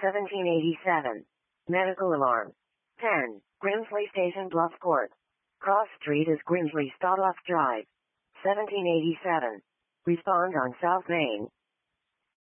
1787. Medical alarm. 10. Grimsley Station Bluff Court. Cross Street is Grimsley Stoddoff Drive. 1787. Respond on South Main.